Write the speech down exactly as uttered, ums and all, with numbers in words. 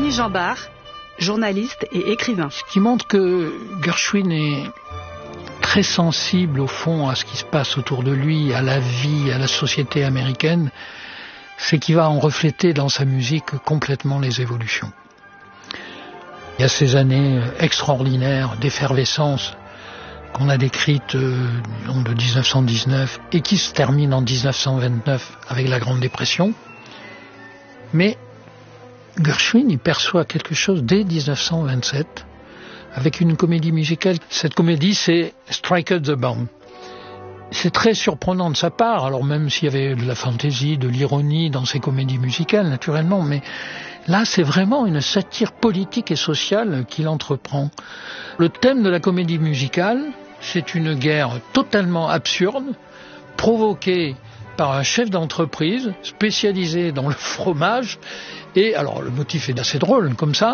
Denis Jambard, journaliste et écrivain. Ce qui montre que Gershwin est très sensible au fond à ce qui se passe autour de lui, à la vie, à la société américaine, c'est qu'il va en refléter dans sa musique complètement les évolutions. Il y a ces années extraordinaires d'effervescence qu'on a décrites euh, de dix-neuf cent dix-neuf et qui se terminent en dix-neuf cent vingt-neuf avec la Grande Dépression. Mais Gershwin y perçoit quelque chose dès dix-neuf cent vingt-sept avec une comédie musicale. Cette comédie, c'est Strike at the Bomb. C'est très surprenant de sa part, alors même s'il y avait de la fantaisie, de l'ironie dans ces comédies musicales, naturellement, mais là, c'est vraiment une satire politique et sociale qu'il entreprend. Le thème de la comédie musicale, c'est une guerre totalement absurde, provoquée par un chef d'entreprise spécialisé dans le fromage. Et alors, le motif est assez drôle, comme ça.